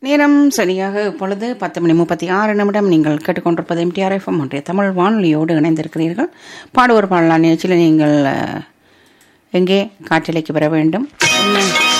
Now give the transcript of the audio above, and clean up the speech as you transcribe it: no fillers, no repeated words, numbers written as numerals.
நேரம் சரியாக இப்பொழுது 10:36 நீங்கள் கேட்டுக்கொண்டிருப்பது எம்டிஆர் எஃப்எம் ஒன்றிய தமிழ் வானொலியோடு இணைந்திருக்கிறீர்கள். பாடுவோர் பாடலாம் நிகழ்ச்சியில் நீங்கள் எங்கே காற்றிலைக்கு பெற வேண்டும் என்ன